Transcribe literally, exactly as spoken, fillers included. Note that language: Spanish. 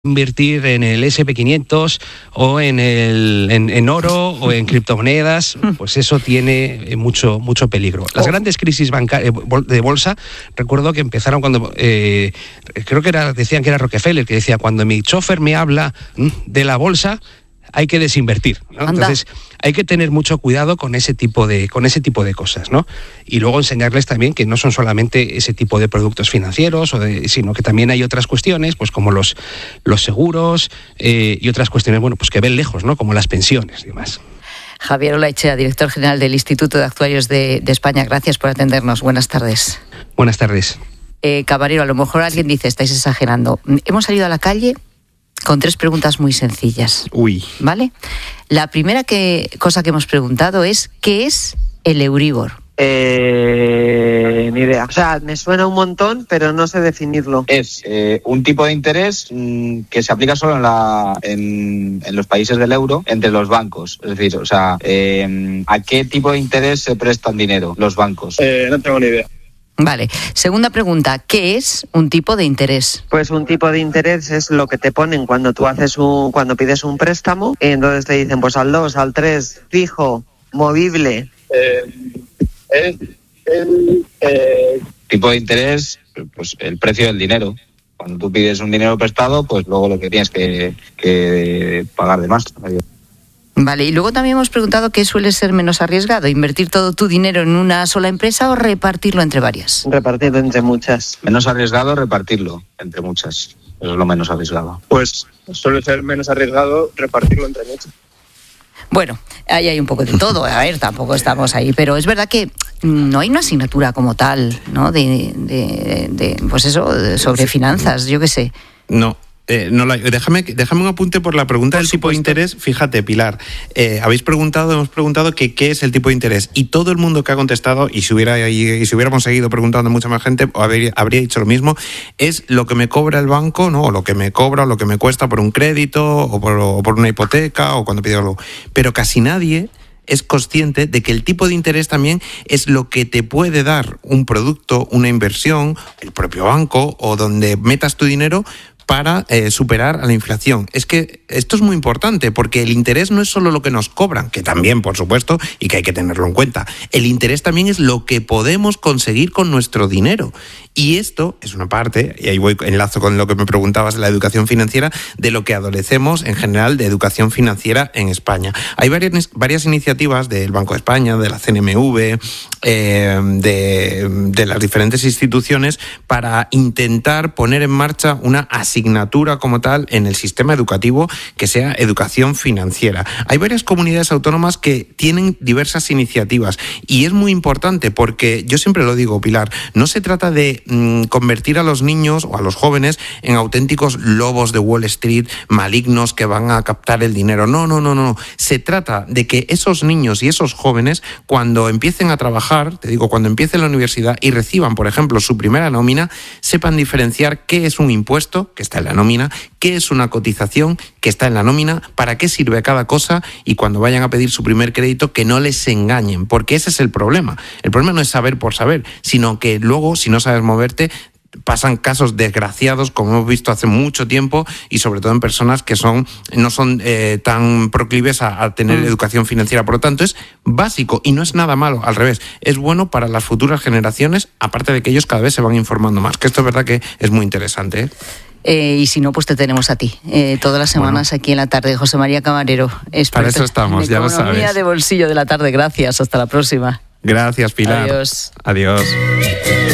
invertir en el ese and pe quinientos o en el en, en oro o en criptomonedas, pues eso tiene mucho mucho peligro. Las grandes crisis bancarias de bolsa, recuerdo que empezaron cuando eh, creo que era decían que era Rockefeller que decía: cuando mi chofer me habla de la bolsa, hay que desinvertir, ¿no? Entonces hay que tener mucho cuidado con ese tipo de con ese tipo de cosas, ¿no? Y luego enseñarles también que no son solamente ese tipo de productos financieros, o de, sino que también hay otras cuestiones, pues como los los seguros eh, y otras cuestiones, bueno, pues que ven lejos, ¿no? Como las pensiones y demás. Javier Olaechea, director general del Instituto de Actuarios de, de España. Gracias por atendernos. Buenas tardes. Buenas tardes. Eh, Caballero, a lo mejor alguien dice, estáis exagerando. Hemos salido a la calle con tres preguntas muy sencillas. Uy. ¿Vale? La primera que, cosa que hemos preguntado es, ¿qué es el Euribor? Eh, ni idea. O sea, me suena un montón, pero no sé definirlo. Es eh, un tipo de interés mmm, que se aplica solo en, la, en, en los países del euro entre los bancos. Es decir, o sea, eh, ¿a qué tipo de interés se prestan dinero los bancos? Eh, no tengo ni idea. Vale. Segunda pregunta, ¿qué es un tipo de interés? Pues un tipo de interés es lo que te ponen cuando tú haces un, cuando pides un préstamo, y entonces te dicen pues al dos, al tres, fijo, movible. Eh, es el eh... tipo de interés, pues el precio del dinero. Cuando tú pides un dinero prestado, pues luego lo que tienes que, que pagar de más. Vale, y luego también hemos preguntado qué suele ser menos arriesgado, invertir todo tu dinero en una sola empresa o repartirlo entre varias. Repartirlo entre muchas. Menos arriesgado, repartirlo entre muchas. Eso es lo menos arriesgado. Pues suele ser menos arriesgado repartirlo entre muchas. Bueno, ahí hay un poco de todo, a ver, tampoco estamos ahí, pero es verdad que no hay una asignatura como tal, ¿no? De, de, de pues eso, sobre finanzas, yo qué sé. No. Eh, no la, déjame, déjame un apunte por la pregunta por del supuesto. Tipo de interés. Fíjate, Pilar, eh, habéis preguntado, hemos preguntado que qué es el tipo de interés, y todo el mundo que ha contestado, y si hubiera y si hubiéramos seguido preguntando a mucha más gente, habría, habría dicho lo mismo: es lo que me cobra el banco, ¿no? O lo que me cobra, o lo que me cuesta por un crédito, o por, o por una hipoteca, o cuando pido algo. Pero casi nadie es consciente de que el tipo de interés también es lo que te puede dar un producto, una inversión, el propio banco, o donde metas tu dinero para eh, superar a la inflación. Es que esto es muy importante, porque el interés no es solo lo que nos cobran, que también, por supuesto, y que hay que tenerlo en cuenta. El interés también es lo que podemos conseguir con nuestro dinero. Y esto es una parte, y ahí voy enlazo con lo que me preguntabas de la educación financiera, de lo que adolecemos en general de educación financiera en España. Hay varias, varias iniciativas del Banco de España, de la C N M V, eh, de, de las diferentes instituciones, para intentar poner en marcha una asignatura como tal en el sistema educativo que sea educación financiera. Hay varias comunidades autónomas que tienen diversas iniciativas, y es muy importante porque, yo siempre lo digo, Pilar, no se trata de convertir a los niños o a los jóvenes en auténticos lobos de Wall Street malignos que van a captar el dinero. No, no, no, no. Se trata de que esos niños y esos jóvenes, cuando empiecen a trabajar, te digo, cuando empiecen la universidad y reciban, por ejemplo, su primera nómina, sepan diferenciar qué es un impuesto, que está en la nómina, qué es una cotización, que está en la nómina, para qué sirve cada cosa, y cuando vayan a pedir su primer crédito, que no les engañen, porque ese es el problema. El problema no es saber por saber, sino que luego, si no sabes moverte, pasan casos desgraciados, como hemos visto hace mucho tiempo, y sobre todo en personas que son no son eh, tan proclives a, a tener mm. educación financiera. Por lo tanto, es básico y no es nada malo, al revés, es bueno para las futuras generaciones, aparte de que ellos cada vez se van informando más, que esto es verdad que es muy interesante, ¿eh? Eh, y si no, pues te tenemos a ti eh, todas las semanas bueno. Aquí en la tarde. José María Camarero, para eso estamos, ya lo sabes. Economía de bolsillo de la tarde. Gracias, hasta la próxima. Gracias, Pilar. Adiós. Adiós.